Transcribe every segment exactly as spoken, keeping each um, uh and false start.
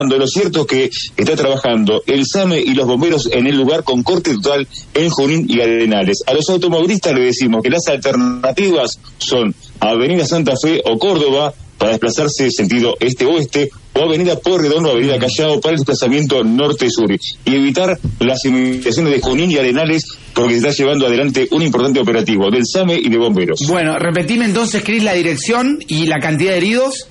Lo cierto es que está trabajando el SAME y los bomberos en el lugar con corte total en Junín y Arenales. A los automovilistas le decimos que las alternativas son Avenida Santa Fe o Córdoba para desplazarse sentido este-oeste, o Avenida Pueyrredón o Avenida Callao para el desplazamiento norte-sur, y evitar las inmediaciones de Junín y Arenales porque se está llevando adelante un importante operativo del SAME y de bomberos. Bueno, repetime entonces, Cris, la dirección y la cantidad de heridos.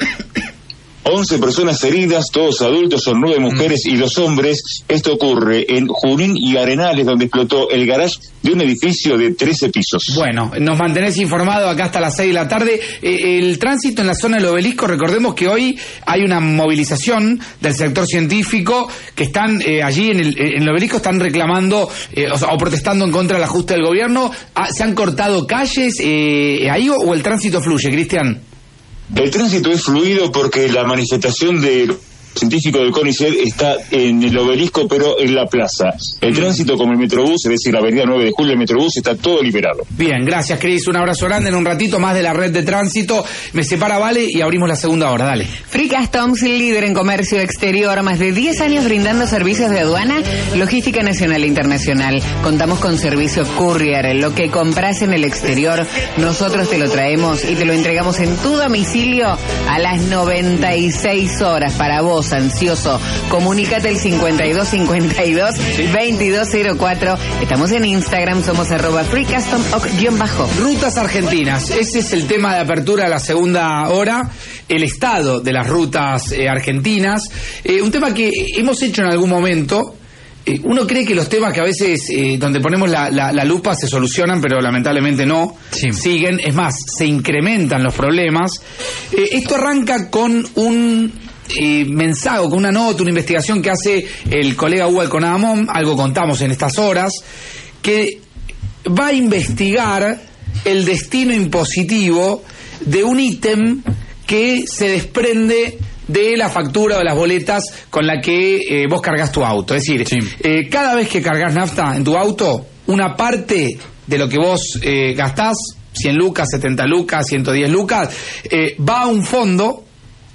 once personas heridas, todos adultos, son nueve mujeres y dos hombres. Esto ocurre en Junín y Arenales, donde explotó el garage de un edificio de trece pisos. Bueno, nos mantenés informado acá hasta las seis de la tarde. Eh, el tránsito en la zona del Obelisco, recordemos que hoy hay una movilización del sector científico que están eh, allí en el, en el Obelisco, están reclamando eh, o, sea, o protestando en contra del ajuste del gobierno. Ah, ¿se han cortado calles eh, ahí o, o el tránsito fluye, Cristian? El tránsito es fluido porque la manifestación de científico del CONICET está en el Obelisco, pero en la plaza. El tránsito como el Metrobús, es decir, la avenida nueve de julio, el Metrobús, está todo liberado. Bien, gracias, Cris. Un abrazo grande. En un ratito más de la red de tránsito. Me separa Vale y abrimos la segunda hora. Dale. Free Customs, líder en comercio exterior, más de diez años brindando servicios de aduana, logística nacional e internacional. Contamos con servicio courier. Lo que compras en el exterior, nosotros te lo traemos y te lo entregamos en tu domicilio a las noventa y seis horas para vos. Ansioso, comunícate el cincuenta y dos cincuenta y dos veintidós cero cuatro. Estamos en Instagram, somos arroba free custom guión bajo. Rutas argentinas, ese es el tema de apertura de la segunda hora, el estado de las rutas eh, argentinas, eh, un tema que hemos hecho en algún momento. Eh, uno cree que los temas que a veces eh, donde ponemos la, la, la lupa se solucionan, pero lamentablemente no, sí. Siguen, es más, se incrementan los problemas. Eh, esto arranca con un Eh, mensaje, con una nota, una investigación que hace el colega Hugo Alconadamón, algo contamos en estas horas, que va a investigar el destino impositivo de un ítem que se desprende de la factura o de las boletas con la que eh, vos cargas tu auto. Es decir, sí. eh, cada vez que cargas nafta en tu auto, una parte de lo que vos eh, gastás, cien lucas, setenta lucas, ciento diez lucas, eh, va a un fondo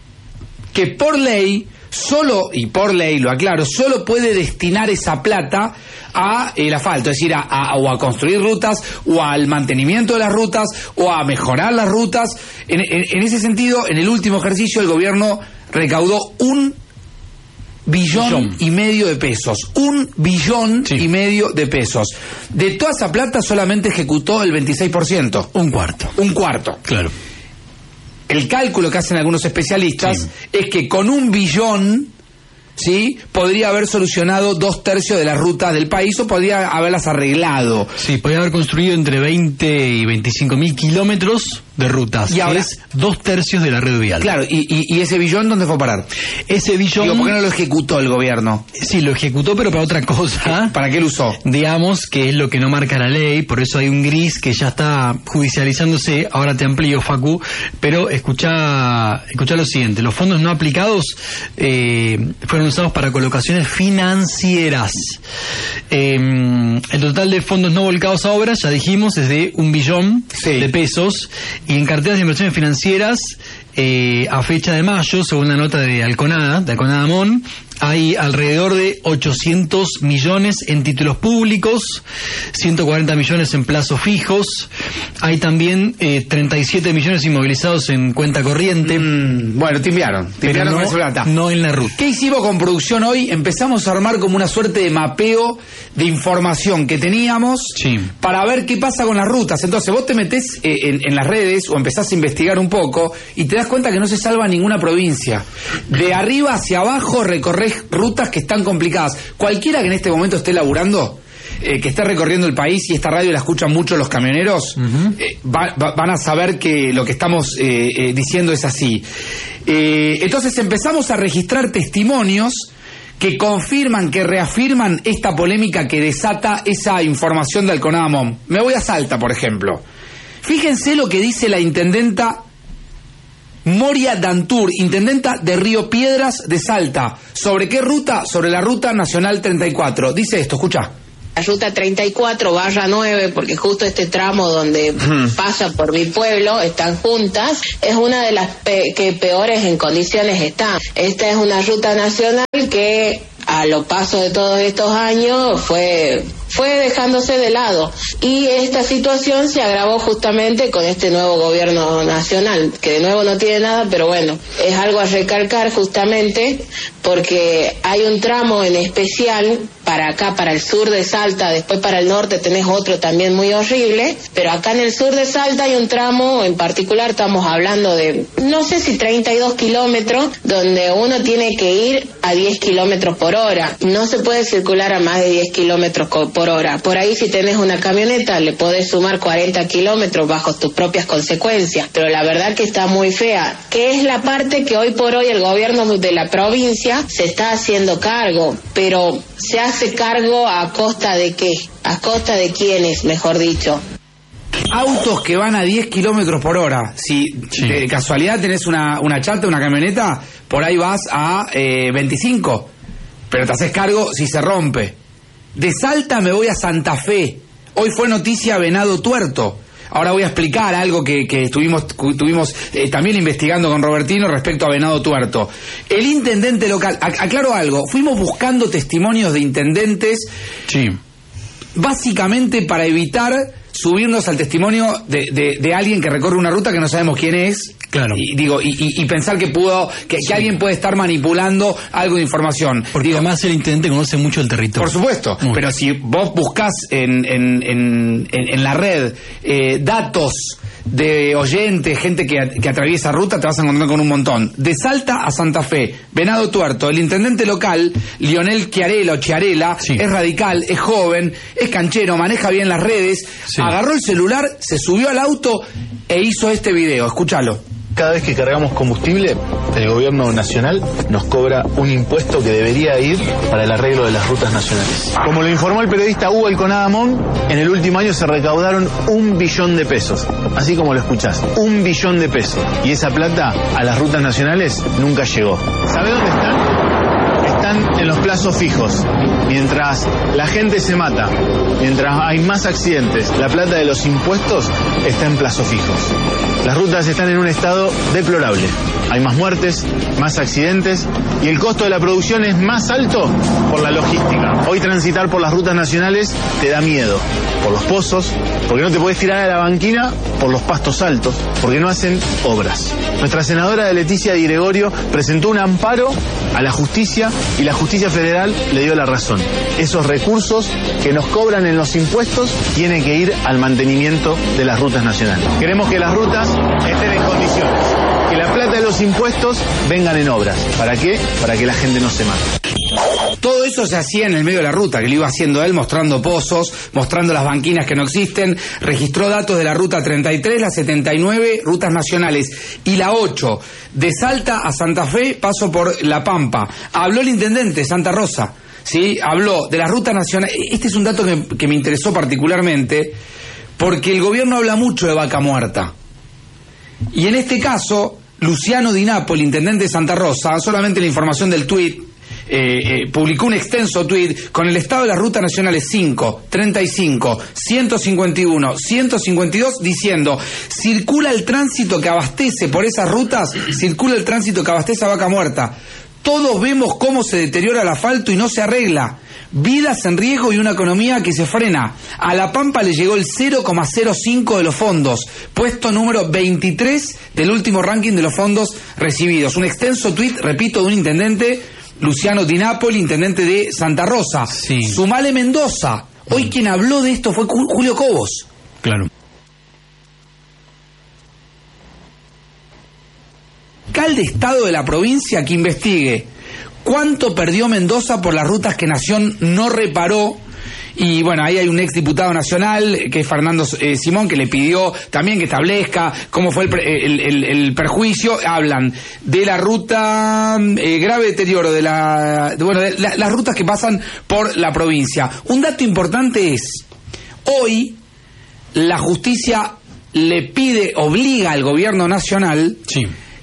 que por ley, solo, y por ley lo aclaro, solo puede destinar esa plata a el asfalto, es decir, a, a, o a construir rutas, o al mantenimiento de las rutas, o a mejorar las rutas. En, en, en ese sentido, en el último ejercicio el gobierno recaudó un billón, billón. y medio de pesos. Un billón sí. y medio de pesos. De toda esa plata solamente ejecutó el veintiséis por ciento. Un cuarto. Un cuarto. Claro. El cálculo que hacen algunos especialistas sí. es que con un billón, ¿sí?, podría haber solucionado dos tercios de las rutas del país o podría haberlas arreglado. Sí, podría haber construido entre veinte y veinticinco mil kilómetros de rutas. Y ahora es dos tercios de la red vial. Claro, y, y, y ese billón, ¿dónde fue a parar? Ese billón... Digo, ¿por qué no lo ejecutó el gobierno? Sí, lo ejecutó, pero para otra cosa. ¿Para qué lo usó? Digamos que es lo que no marca la ley, por eso hay un gris que ya está judicializándose. Ahora te amplío, Facu, pero escuchá, escuchá lo siguiente. Los fondos no aplicados eh, fueron usados para colocaciones financieras. Eh, el total de fondos no volcados a obras, ya dijimos, es de un billón sí. de pesos. Y en carteras de inversiones financieras, eh, a fecha de mayo, según la nota de Alconada, de Alconadamón, hay alrededor de ochocientos millones en títulos públicos, ciento cuarenta millones en plazos fijos, hay también eh, treinta y siete millones inmovilizados en cuenta corriente. Mm, bueno, te enviaron, te enviaron no, con esa plata. No en la ruta. ¿Qué hicimos con producción hoy? Empezamos a armar como una suerte de mapeo de información que teníamos sí. para ver qué pasa con las rutas. Entonces vos te metés eh, en, en las redes o empezás a investigar un poco y te das cuenta que no se salva ninguna provincia. De arriba hacia abajo recorres rutas que están complicadas. Cualquiera que en este momento esté laburando, eh, que esté recorriendo el país, y esta radio la escuchan mucho los camioneros, uh-huh. eh, va, va, van a saber que lo que estamos eh, eh, diciendo es así. Eh, entonces empezamos a registrar testimonios que confirman, que reafirman esta polémica que desata esa información de Alconadamón. Me voy a Salta, por ejemplo. Fíjense lo que dice la intendenta Moria Dantur, intendenta de Río Piedras de Salta. ¿Sobre qué ruta? Sobre la ruta nacional treinta y cuatro. Dice esto, escuchá. La ruta treinta y cuatro barra nueve, porque justo este tramo donde hmm. pasa por mi pueblo, están juntas, es una de las pe- que peores en condiciones están. Esta es una ruta nacional que a lo paso de todos estos años fue fue dejándose de lado, y esta situación se agravó justamente con este nuevo gobierno nacional, que de nuevo no tiene nada, pero bueno, es algo a recalcar justamente porque hay un tramo en especial para acá, para el sur de Salta, después para el norte tenés otro también muy horrible, pero acá en el sur de Salta hay un tramo en particular, estamos hablando de, no sé si treinta y dos kilómetros, donde uno tiene que ir a diez kilómetros por hora, no se puede circular a más de diez kilómetros por hora, por ahí si tenés una camioneta le podés sumar cuarenta kilómetros bajo tus propias consecuencias, pero la verdad que está muy fea, que es la parte que hoy por hoy el gobierno de la provincia se está haciendo cargo, pero se hace cargo a costa de qué, a costa de quiénes, mejor dicho. Autos que van a diez kilómetros por hora. Si sí. de casualidad tenés una, una chata, una camioneta, por ahí vas a eh, veinticinco, pero te haces cargo si se rompe. De Salta me voy a Santa Fe. Hoy fue noticia Venado Tuerto. Ahora voy a explicar algo que, que estuvimos, estuvimos eh, también investigando con Robertino respecto a Venado Tuerto. El intendente local, a, aclaro algo, fuimos buscando testimonios de intendentes, sí. básicamente para evitar subirnos al testimonio de, de, de alguien que recorre una ruta que no sabemos quién es. Claro. Y digo, y, y, y pensar que pudo, que, sí. que alguien puede estar manipulando algo de información. Porque digo, además el intendente conoce mucho el territorio. Por supuesto, Muy pero bien. Si vos buscás en, en, en, en, en la red eh, datos de oyentes, gente que, que atraviesa ruta, te vas a encontrar con un montón. De Salta a Santa Fe, Venado Tuerto, el intendente local, Lionel Chiarella o Chiarella, sí. es radical, es joven, es canchero, maneja bien las redes, sí. agarró el celular, se subió al auto e hizo este video, escúchalo. Cada vez que cargamos combustible, el gobierno nacional nos cobra un impuesto que debería ir para el arreglo de las rutas nacionales. Como lo informó el periodista Hugo Alconadamón, en el último año se recaudaron un billón de pesos. Así como lo escuchás, un billón de pesos. Y esa plata a las rutas nacionales nunca llegó. ¿Sabe dónde están? Están en los plazos fijos. Mientras la gente se mata, mientras hay más accidentes, la plata de los impuestos está en plazos fijos. Las rutas están en un estado deplorable. Hay más muertes, más accidentes y el costo de la producción es más alto por la logística. Hoy transitar por las rutas nacionales te da miedo. Por los pozos, porque no te puedes tirar a la banquina, por los pastos altos, porque no hacen obras. Nuestra senadora Leticia Di Gregorio presentó un amparo a la justicia y la justicia federal le dio la razón. Esos recursos que nos cobran en los impuestos tienen que ir al mantenimiento de las rutas nacionales. Queremos que las rutas estén en condiciones, que la plata de los impuestos vengan en obras. ¿Para qué? Para que la gente no se mate. Todo eso se hacía en el medio de la ruta, que lo iba haciendo él, mostrando pozos, mostrando las banquinas que no existen, registró datos de la ruta treinta y tres, la setenta y nueve, rutas nacionales, y la ocho, de Salta a Santa Fe, paso por La Pampa. Habló el intendente, Santa Rosa, ¿sí? Habló de las rutas nacionales. Este es un dato que, que me interesó particularmente, porque el gobierno habla mucho de vaca muerta. Y en este caso, Luciano Di Napoli, intendente de Santa Rosa, solamente la información del tuit, Eh, eh, publicó un extenso tuit con el estado de las rutas nacionales cinco, treinta y cinco, ciento cincuenta y uno, ciento cincuenta y dos, diciendo: circula el tránsito que abastece por esas rutas, circula el tránsito que abastece a Vaca Muerta. Todos vemos cómo se deteriora el asfalto y no se arregla. Vidas en riesgo y una economía que se frena. A La Pampa le llegó el cero coma cero cinco de los fondos, puesto número veintitrés del último ranking de los fondos recibidos. Un extenso tuit, repito, de un intendente, Luciano Di Napoli, intendente de Santa Rosa. Sí. Sumale Mendoza. Hoy quien habló de esto fue Julio Cobos. Claro. Fiscal de Estado de la provincia que investigue cuánto perdió Mendoza por las rutas que Nación no reparó. Y bueno, ahí hay un ex diputado nacional, que es Fernando eh, Simón, que le pidió también que establezca cómo fue el, el, el, el perjuicio. Hablan de la ruta, eh, grave deterioro, de, la, de, bueno, de la, las rutas que pasan por la provincia. Un dato importante es, hoy la justicia le pide, obliga al gobierno nacional, sí,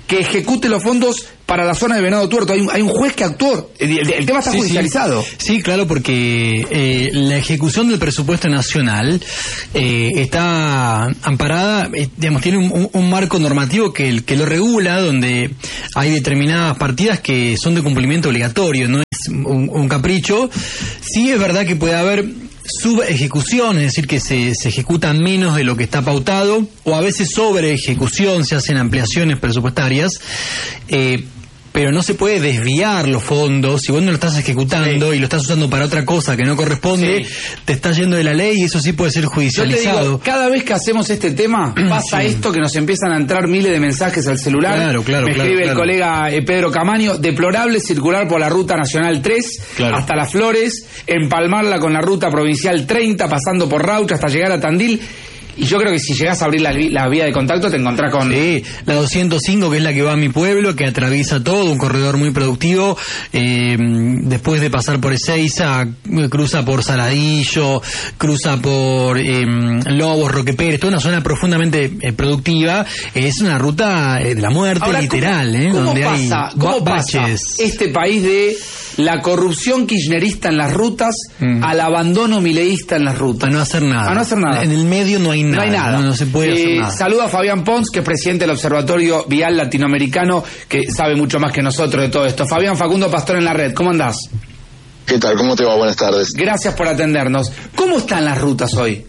que ejecute los fondos para la zona de Venado Tuerto. Hay un, hay un juez que actuó. El, el, el tema está sí, judicializado. Sí. sí, claro, porque eh, la ejecución del presupuesto nacional eh, está amparada, eh, digamos, tiene un, un, un marco normativo que, que lo regula, donde hay determinadas partidas que son de cumplimiento obligatorio, no es un, un capricho. Sí es verdad que puede haber subejecución, es decir, que se, se ejecuta menos de lo que está pautado, o a veces sobre ejecución, se hacen ampliaciones presupuestarias, eh, pero no se puede desviar los fondos. Si vos no lo estás ejecutando sí. y lo estás usando para otra cosa que no corresponde, sí. te estás yendo de la ley y eso sí puede ser judicializado. Yo te digo, cada vez que hacemos este tema pasa sí. esto, que nos empiezan a entrar miles de mensajes al celular. Claro, claro, Me claro, escribe claro. el colega eh, Pedro Camaño: deplorable circular por la ruta nacional tres claro. hasta Las Flores, empalmarla con la ruta provincial treinta, pasando por Raucha hasta llegar a Tandil. Y yo creo que si llegás a abrir la, la vía de contacto te encontrás con... Sí, la doscientos cinco, que es la que va a mi pueblo, que atraviesa todo, un corredor muy productivo. Eh, después de pasar por Ezeiza, cruza por Saladillo, cruza por eh, Lobos, Roque Pérez, toda una zona profundamente eh, productiva. Es una ruta eh, de la muerte. Ahora, literal, ¿cómo, eh, ¿cómo donde pasa, hay ¿cómo baches. pasa este país de la corrupción kirchnerista en las rutas mm. al abandono mileísta en las rutas? A no hacer nada. A no hacer nada. En el medio no hay nada. No hay nada. No, no se puede eh, hacer nada. Saluda a Fabián Pons, que es presidente del Observatorio Vial Latinoamericano, que sabe mucho más que nosotros de todo esto. Fabián, Facundo Pastor en la red. ¿Cómo andás? ¿Qué tal? ¿Cómo te va? Buenas tardes. Gracias por atendernos. ¿Cómo están las rutas hoy?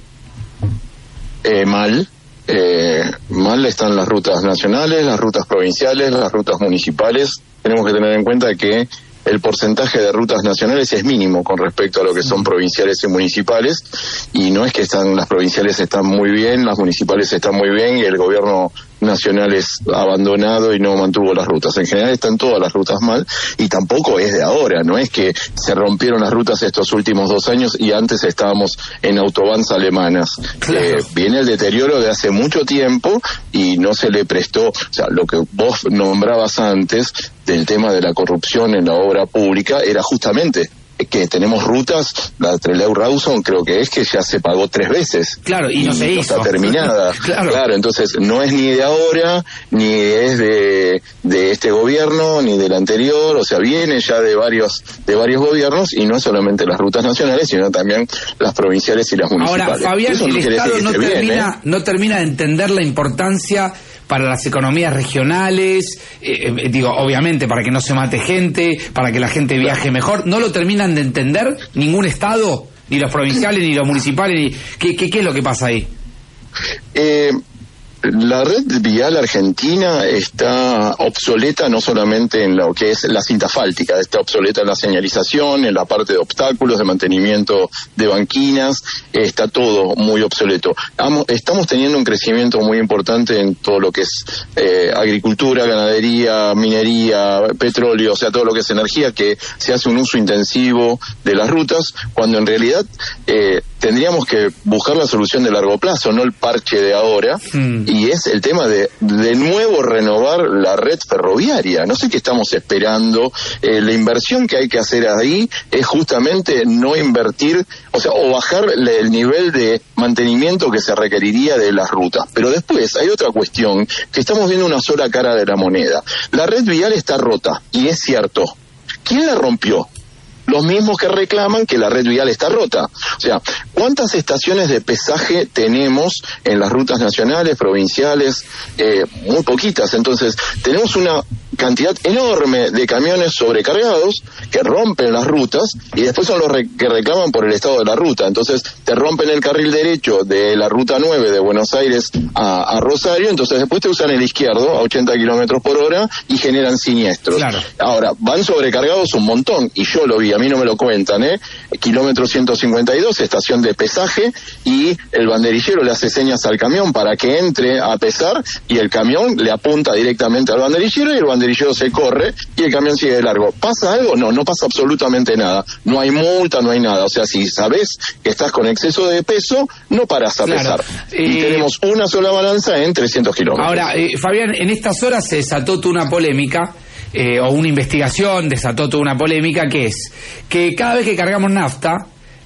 Eh, mal. Eh, mal están las rutas nacionales, las rutas provinciales, las rutas municipales. Tenemos que tener en cuenta que el porcentaje de rutas nacionales es mínimo con respecto a lo que son provinciales y municipales, y no es que están las provinciales están muy bien, las municipales están muy bien y el gobierno nacional es abandonado y no mantuvo las rutas. En general están todas las rutas mal, y tampoco es de ahora, no es que se rompieron las rutas estos últimos dos años y antes estábamos en autobans alemanas. Claro. Eh, viene el deterioro de hace mucho tiempo y no se le prestó, o sea, lo que vos nombrabas antes del tema de la corrupción en la obra pública era justamente que tenemos rutas, la Trelew-Rawson creo que es que ya se pagó tres veces. Claro, y no se hizo. Está terminada. claro. claro, entonces no es ni de ahora, ni es de, de este gobierno, ni del anterior, o sea, viene ya de varios de varios gobiernos, y no solamente las rutas nacionales, sino también las provinciales y las municipales. Ahora, Fabián, Eso el no Estado no termina, bien, ¿eh? no termina de entender la importancia para las economías regionales, eh, eh, digo, obviamente para que no se mate gente, para que la gente viaje mejor. ¿No lo terminan de entender ningún estado, ni los provinciales, ni los municipales? Ni... ¿Qué, qué, ¿Qué es lo que pasa ahí? Eh... La red vial argentina está obsoleta no solamente en lo que es la cinta asfáltica, está obsoleta en la señalización, en la parte de obstáculos, de mantenimiento de banquinas, está todo muy obsoleto. Estamos teniendo un crecimiento muy importante en todo lo que es eh, agricultura, ganadería, minería, petróleo, o sea, todo lo que es energía, que se hace un uso intensivo de las rutas, cuando en realidad eh, tendríamos que buscar la solución de largo plazo, no el parche de ahora. Mm. Y es el tema de de nuevo renovar la red ferroviaria. No sé qué estamos esperando. Eh, la inversión que hay que hacer ahí es justamente no invertir, o sea, o bajar el nivel de mantenimiento que se requeriría de las rutas. Pero después hay otra cuestión, que estamos viendo una sola cara de la moneda. La red vial está rota, y es cierto. ¿Quién la rompió? Los mismos que reclaman que la red vial está rota. O sea, ¿cuántas estaciones de pesaje tenemos en las rutas nacionales, provinciales? Eh, muy poquitas. Entonces, tenemos una cantidad enorme de camiones sobrecargados que rompen las rutas, y después son los re- que reclaman por el estado de la ruta. Entonces, te rompen el carril derecho de la ruta nueve de Buenos Aires a, a Rosario, entonces después te usan el izquierdo a ochenta kilómetros por hora y generan siniestros. Claro. Ahora, van sobrecargados un montón, y yo lo vi, a mí no me lo cuentan, ¿eh? Kilómetro ciento cincuenta y dos, estación de pesaje, y el banderillero le hace señas al camión para que entre a pesar, y el camión le apunta directamente al banderillero, y el banderillero se corre, y el camión sigue de largo. ¿Pasa algo? No, no pasa absolutamente nada. No hay multa, no hay nada. O sea, si sabes que estás con exceso de peso, no paras a claro. pesar. Eh... Y tenemos una sola balanza en trescientos kilómetros. Ahora, eh, Fabián, en estas horas se desató toda una polémica, eh, o una investigación desató toda una polémica, que es que cada vez que cargamos nafta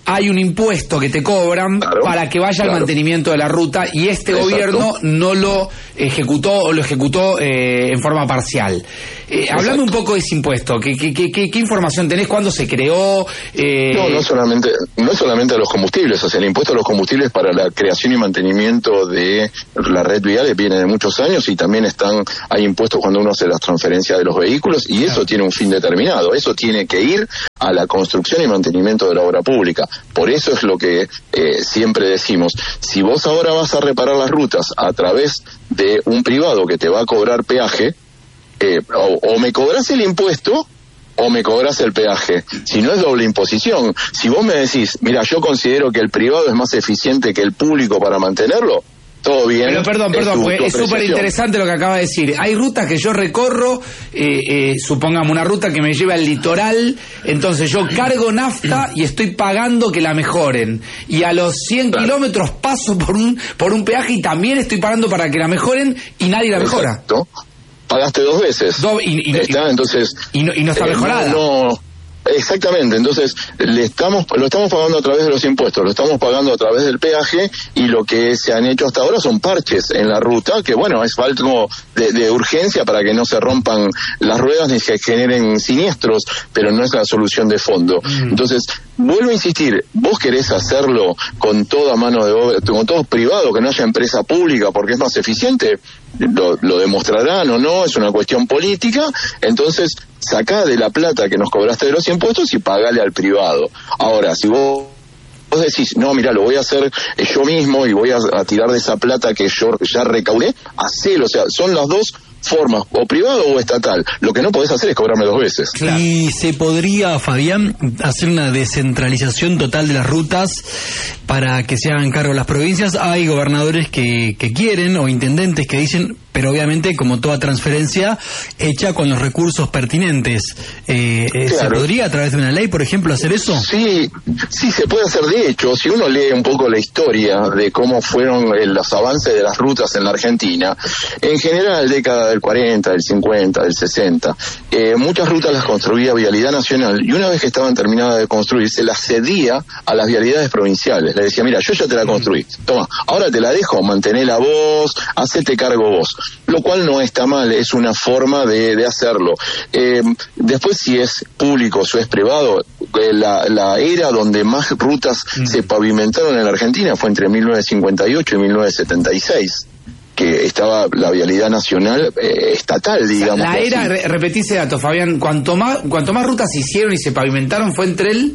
hay un impuesto que te cobran claro, para que vaya claro. al mantenimiento de la ruta y este Exacto. gobierno no lo ejecutó o lo ejecutó eh, en forma parcial. Eh, hablame un poco de ese impuesto. ¿Qué, qué, qué, qué información tenés? ¿Cuándo se creó? Eh... No, no solamente, no solamente a los combustibles. O sea, el impuesto a los combustibles para la creación y mantenimiento de la red vial viene de muchos años y también están hay impuestos cuando uno hace las transferencias de los vehículos y eso claro. tiene un fin determinado. Eso tiene que ir a la construcción y mantenimiento de la obra pública. Por eso es lo que eh, siempre decimos. Si vos ahora vas a reparar las rutas a través de un privado que te va a cobrar peaje, Eh, o, o me cobras el impuesto o me cobras el peaje. Si no es doble imposición. Si vos me decís, mira, yo considero que el privado es más eficiente que el público para mantenerlo, todo bien. Pero perdón, perdón, tu, tu es súper interesante lo que acaba de decir. Hay rutas que yo recorro, eh, eh, supongamos una ruta que me lleva al litoral, entonces yo cargo nafta y estoy pagando que la mejoren. Y a los cien claro. kilómetros paso por un, por un peaje y también estoy pagando para que la mejoren y nadie la mejora. Exacto. Pagaste dos veces. Do, y, y, está, y, entonces, y, no, y no está eh, mejorada. No, no, exactamente, entonces le estamos lo estamos pagando a través de los impuestos, lo estamos pagando a través del peaje y lo que se han hecho hasta ahora son parches en la ruta, que bueno, es falta de, de urgencia para que no se rompan las ruedas ni se generen siniestros, pero no es la solución de fondo. Mm. Entonces, vuelvo a insistir, vos querés hacerlo con toda mano de obra, con todo privado, que no haya empresa pública porque es más eficiente, lo, lo demostrarán o no, es una cuestión política, entonces sacá de la plata que nos cobraste de los impuestos y pagale al privado. Ahora, si vos vos decís, no, mira, lo voy a hacer yo mismo y voy a, a tirar de esa plata que yo ya recaudé, hacelo, o sea, son las dos formas, o privado o estatal. Lo que no podés hacer es cobrarme dos veces. Claro. ¿Y se podría, Fabián, hacer una descentralización total de las rutas para que se hagan cargo las provincias? Hay gobernadores que, que quieren, o intendentes que dicen, pero obviamente como toda transferencia hecha con los recursos pertinentes. Eh, claro. ¿Se podría a través de una ley, por ejemplo, hacer eso? Sí, sí se puede hacer. De hecho, si uno lee un poco la historia de cómo fueron eh, los avances de las rutas en la Argentina, en general, década del cuarenta, del cincuenta, del sesenta, eh, muchas rutas las construía Vialidad Nacional y una vez que estaban terminadas de construir, se las cedía a las vialidades provinciales. Le decía, mira, yo ya te la construí, toma, ahora te la dejo, mantenela vos, hacete cargo vos. Lo cual no está mal, es una forma de, de hacerlo. Eh, después, si es público o es privado, eh, la, la era donde más rutas mm. se pavimentaron en la Argentina fue entre mil novecientos cincuenta y ocho y mil novecientos setenta y seis. Que estaba la vialidad nacional eh, estatal, digamos. La era, re, repetí ese dato, Fabián, cuanto más, cuanto más rutas se hicieron y se pavimentaron fue entre el...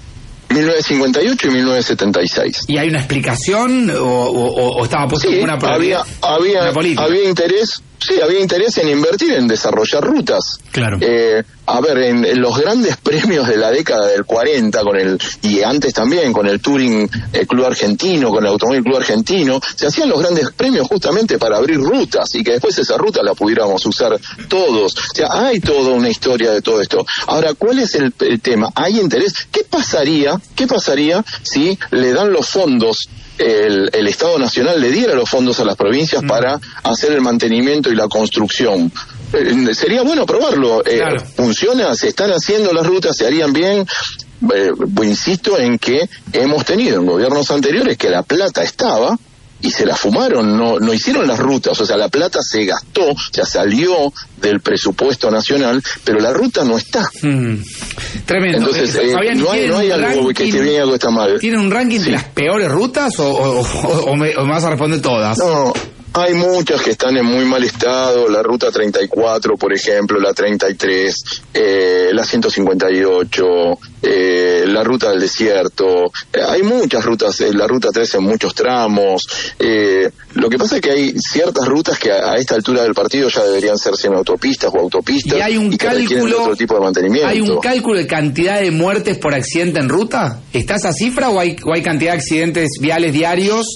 mil novecientos cincuenta y ocho y mil novecientos setenta y seis. ¿Y hay una explicación o, o, o estaba puesto sí, como una, había, había, una política? Había interés, sí, había interés en invertir, en desarrollar rutas. Claro. Eh, a ver, en, en los grandes premios de la década del cuarenta, con el y antes también, con el Touring eh, Club Argentino, con el Automóvil Club Argentino, se hacían los grandes premios justamente para abrir rutas y que después esa ruta la pudiéramos usar todos. O sea, hay toda una historia de todo esto. Ahora, ¿cuál es el, el tema? ¿Hay interés? ¿Qué pasaría, qué pasaría si le dan los fondos? El, el Estado Nacional le diera los fondos a las provincias mm. para hacer el mantenimiento y la construcción. Eh, sería bueno probarlo. Eh, claro. ¿Funciona? ¿Se están haciendo las rutas? ¿Se harían bien? Eh, insisto en que hemos tenido en gobiernos anteriores que la plata estaba y se la fumaron, no no hicieron las rutas, o sea, la plata se gastó, o sea, salió del presupuesto nacional, pero la ruta no está. Mm. Tremendo. Entonces, eh, Fabián, no hay, no hay algo ranking, que esté bien y algo que está mal. ¿Tienen un ranking sí. de las peores rutas o, o, o, o, me, o me vas a responder todas? No, hay muchas que están en muy mal estado, la ruta treinta y cuatro, por ejemplo, la treinta y tres, eh, la ciento cincuenta y ocho, eh, la ruta del desierto, eh, hay muchas rutas, eh, la ruta tres en muchos tramos, eh, lo que pasa es que hay ciertas rutas que a, a esta altura del partido ya deberían ser semiautopistas o autopistas y, hay un y que cálculo, requieren de otro tipo de mantenimiento. ¿Hay un cálculo de cantidad de muertes por accidente en ruta? ¿Está esa cifra o hay, o hay cantidad de accidentes viales diarios?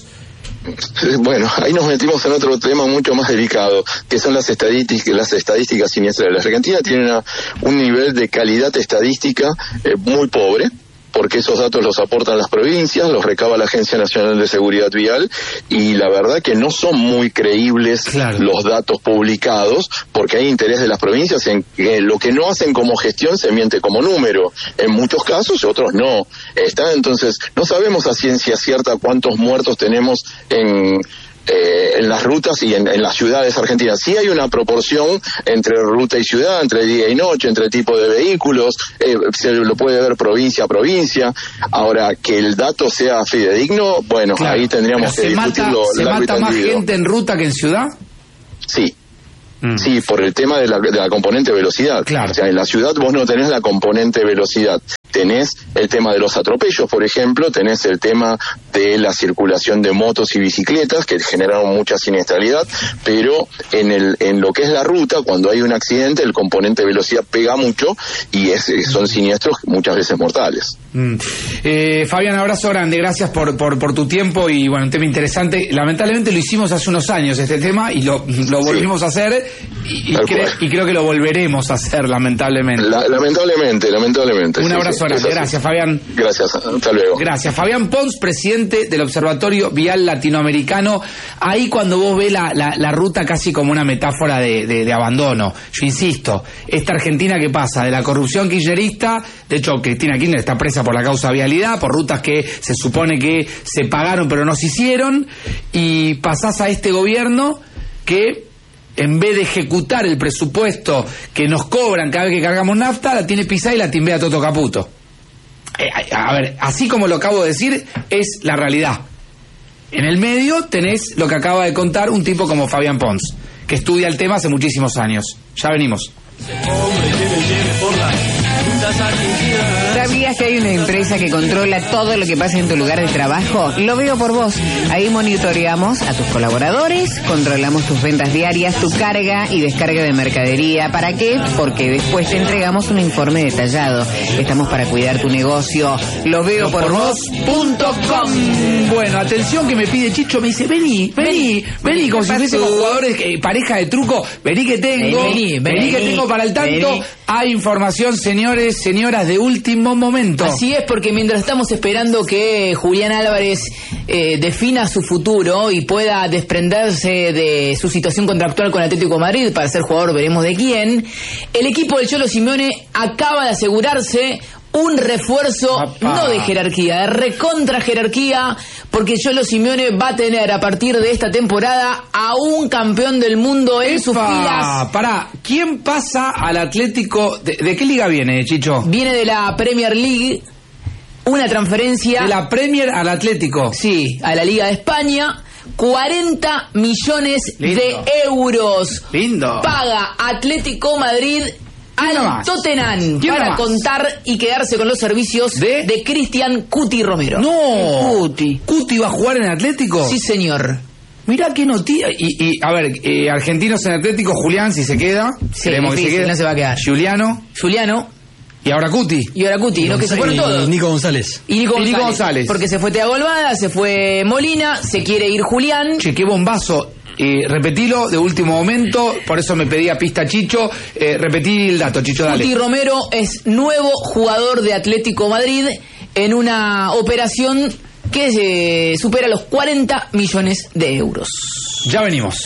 Bueno, ahí nos metimos en otro tema mucho más delicado, que son las estadísticas, las estadísticas siniestras. La Argentina tiene una, un nivel de calidad estadística eh, muy pobre, porque esos datos los aportan las provincias, los recaba la Agencia Nacional de Seguridad Vial, y la verdad que no son muy creíbles claro. los datos publicados, porque hay interés de las provincias en que lo que no hacen como gestión se miente como número, en muchos casos, otros no. Está, entonces, no sabemos a ciencia cierta cuántos muertos tenemos en... Eh, en las rutas y en, en las ciudades argentinas. Sí hay una proporción entre ruta y ciudad, entre día y noche, entre tipo de vehículos, eh, se lo puede ver provincia a provincia. Ahora, que el dato sea fidedigno, bueno, claro, ahí tendríamos que discutirlo. ¿Se mata más gente en ruta que en ciudad? Sí. Mm. Sí, por el tema de la, de la componente velocidad. Claro. O sea, en la ciudad vos no tenés la componente velocidad. Tenés el tema de los atropellos, por ejemplo, tenés el tema de la circulación de motos y bicicletas, que generaron mucha siniestralidad, pero en el en lo que es la ruta, cuando hay un accidente, el componente velocidad pega mucho y es, son siniestros muchas veces mortales. Mm. Eh, Fabián, abrazo grande, gracias por, por, por tu tiempo y bueno, un tema interesante. Lamentablemente lo hicimos hace unos años este tema y lo, lo volvimos sí. a hacer y, y, cre- y creo que lo volveremos a hacer, lamentablemente. La, lamentablemente, lamentablemente. Un sí, abrazo. Sí. Gracias, Fabián. Gracias, hasta luego. Gracias. Fabián Pons, presidente del Observatorio Vial Latinoamericano. Ahí cuando vos ves la, la, la ruta casi como una metáfora de, de, de abandono. Yo insisto, esta Argentina que pasa de la corrupción kirchnerista, de hecho Cristina Kirchner está presa por la causa vialidad, por rutas que se supone que se pagaron pero no se hicieron, y pasás a este gobierno que en vez de ejecutar el presupuesto que nos cobran cada vez que cargamos nafta, la tiene pisada y la timbea Toto Caputo. Eh, a ver, así como lo acabo de decir, es la realidad. En el medio tenés lo que acaba de contar un tipo como Fabián Pons, que estudia el tema hace muchísimos años. Ya venimos. ¿Sabías que hay una empresa que controla todo lo que pasa en tu lugar de trabajo? Lo veo por vos. Ahí monitoreamos a tus colaboradores, controlamos tus ventas diarias, tu carga y descarga de mercadería. ¿Para qué? Porque después te entregamos un informe detallado. Estamos para cuidar tu negocio. Lo veo por vos punto com. Bueno, atención que me pide Chicho, me dice, vení, vení, vení, como si fuésemos jugadores, eh, pareja de truco, vení que tengo, vení, vení, vení que tengo para el tanto. Vení. Hay información, señores, señoras, de último momento. Así es, porque mientras estamos esperando que Julián Álvarez eh, defina su futuro y pueda desprenderse de su situación contractual con Atlético de Madrid para ser jugador, veremos de quién, el equipo del Cholo Simeone acaba de asegurarse un refuerzo, Papá. no de jerarquía, de recontra jerarquía, porque Cholo Simeone va a tener a partir de esta temporada a un campeón del mundo en Epa, sus filas. Pará, ¿quién pasa al Atlético? ¿De, de qué liga viene, Chicho? Viene de la Premier League, una transferencia... ¿De la Premier al Atlético? Sí, a la Liga de España. cuarenta millones Lindo. de euros. Lindo. Paga Atlético Madrid al Tottenham para más? contar y quedarse con los servicios de, de Cristian Cuti Romero. No, Cuti. ¿Cuti va a jugar en Atlético? Sí, señor. Mirá qué noticia. Y, y a ver, eh, argentinos en Atlético, Julián, si se queda. Sí, difícil, que se quede. No se va a quedar. Juliano. Juliano. Y ahora Cuti. Y ahora Cuti, y no, que se fueron todos. Nico González. Y Nico, y Nico González, González. Porque se fue Thiago Almada, se fue Molina, se quiere ir Julián. Che, qué bombazo. Eh, repetilo de último momento, por eso me pedía pista Chicho. Eh, repetí el dato, Chicho, dale. Cuti Romero es nuevo jugador de Atlético Madrid en una operación que se supera los cuarenta millones de euros. Ya venimos.